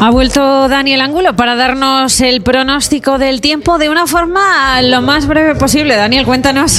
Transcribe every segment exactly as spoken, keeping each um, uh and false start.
Ha vuelto Daniel Angulo para darnos el pronóstico del tiempo de una forma lo más breve posible. Daniel, cuéntanos.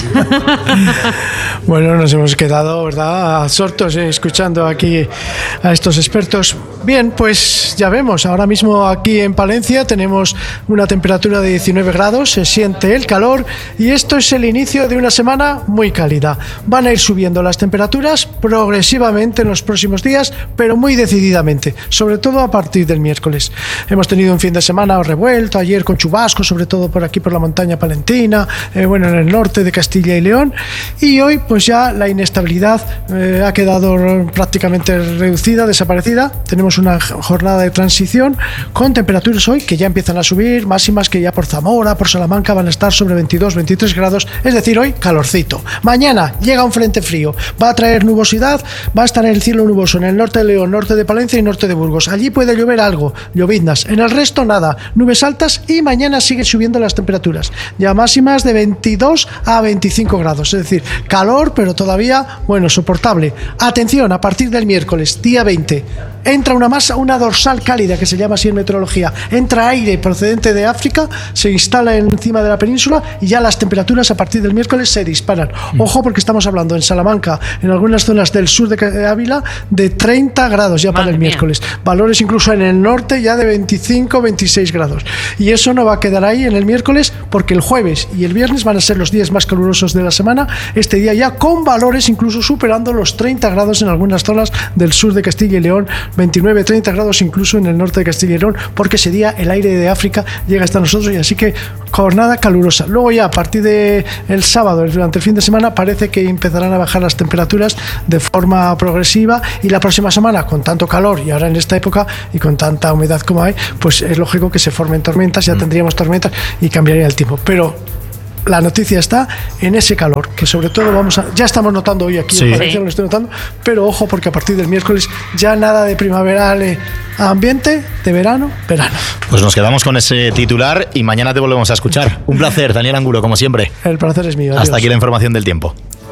Bueno, nos hemos quedado, ¿verdad?, absortos eh, escuchando aquí a estos expertos. Bien, pues ya vemos, ahora mismo aquí en Palencia tenemos una temperatura de diecinueve grados, se siente el calor y esto es el inicio de una semana muy cálida. Van a ir subiendo las temperaturas progresivamente en los próximos días, pero muy decididamente, sobre todo a partir del miércoles. Hemos tenido un fin de semana revuelto, ayer con chubascos, sobre todo por aquí por la montaña palentina, eh, bueno, en el norte de Castilla y León, y hoy pues ya la inestabilidad eh, ha quedado prácticamente reducida, desaparecida. Tenemos una jornada de transición con temperaturas hoy que ya empiezan a subir, máximas que ya por Zamora, por Salamanca van a estar sobre veintidós, veintitrés grados, es decir, hoy calorcito. Mañana llega un frente frío, va a traer nubosidad, va a estar el cielo nuboso en el norte de León, norte de Palencia y norte de Burgos. Allí puede llover algo, lloviznas, en el resto nada, nubes altas y mañana sigue subiendo las temperaturas, ya máximas de veintidós a veinticinco grados, es decir, calor pero todavía, bueno, soportable. Atención, a partir del miércoles, día veinte, entra una masa, una dorsal cálida que se llama así en meteorología, entra aire procedente de África, se instala encima de la península y ya las temperaturas a partir del miércoles se disparan. Ojo, porque estamos hablando en Salamanca, en algunas zonas del sur de Ávila, de treinta grados ya para el miércoles, valores incluso en el norte ya de veinticinco, veintiséis grados, y eso no va a quedar ahí en el miércoles, porque el jueves y el viernes van a ser los días más calurosos de la semana, este día ya con valores incluso superando los treinta grados en algunas zonas del sur de Castilla y León, veintinueve, treinta grados incluso en el norte de Castilla y León, porque ese día el aire de África llega hasta nosotros, y así que jornada calurosa. Luego ya a partir de el sábado, durante el fin de semana, parece que empezarán a bajar las temperaturas de forma progresiva, y la próxima semana, con tanto calor y ahora en esta época y con tanta humedad como hay, pues es lógico que se formen tormentas, ya tendríamos tormentas y cambiaría el tiempo, pero la noticia está en ese calor, que sobre todo vamos a, ya estamos notando hoy aquí, sí, en Valencia, lo estoy notando, pero ojo, porque a partir del miércoles ya nada de primaveral, eh, ambiente de verano, verano. Pues nos quedamos con ese titular y mañana te volvemos a escuchar. Un placer, Daniel Angulo, como siempre. El placer es mío. Adiós. Hasta aquí la información del tiempo.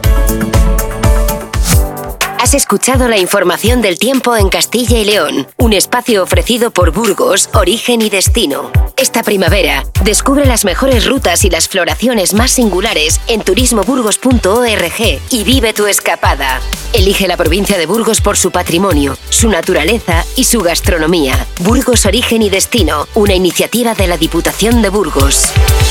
Has escuchado la información del tiempo en Castilla y León, un espacio ofrecido por Burgos, Origen y Destino. Esta primavera, descubre las mejores rutas y las floraciones más singulares en turismo burgos punto org y vive tu escapada. Elige la provincia de Burgos por su patrimonio, su naturaleza y su gastronomía. Burgos, Origen y Destino, una iniciativa de la Diputación de Burgos.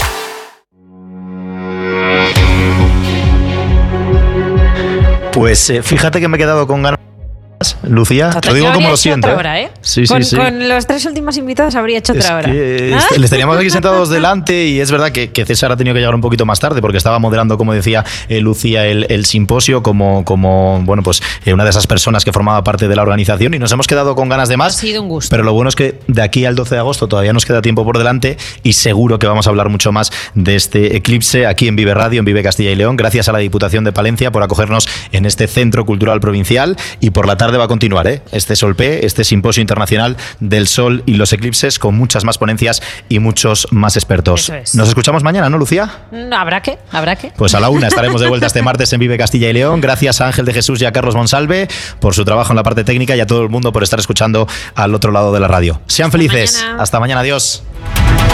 Pues eh, fíjate que me he quedado con ganas, Lucía, Total, lo digo yo como lo hecho siento. Otra hora, ¿eh? Sí, con, sí, sí. Con los tres últimos invitados habría hecho Es otra hora. que, ¿Ah? Les teníamos aquí sentados delante y es verdad que, que César ha tenido que llegar un poquito más tarde porque estaba moderando, como decía eh, Lucía, el, el simposio como, como bueno, pues eh, una de esas personas que formaba parte de la organización, y nos hemos quedado con ganas de más. Ha sido un gusto. Pero lo bueno es que de aquí al doce de agosto todavía nos queda tiempo por delante y seguro que vamos a hablar mucho más de este eclipse aquí en Vive Radio, en Vive Castilla y León. Gracias a la Diputación de Palencia por acogernos en este Centro Cultural Provincial, y por la tarde va a continuar ¿eh? este Solpé, este Simposio Internacional del Sol y los Eclipses, con muchas más ponencias y muchos más expertos. Eso es. Nos escuchamos mañana, ¿no, Lucía? No, habrá que, habrá que. Pues a la una estaremos de vuelta este martes en Vive Castilla y León. Gracias a Ángel de Jesús y a Carlos Monsalve por su trabajo en la parte técnica y a todo el mundo por estar escuchando al otro lado de la radio. Sean felices. Hasta mañana. Hasta mañana, adiós.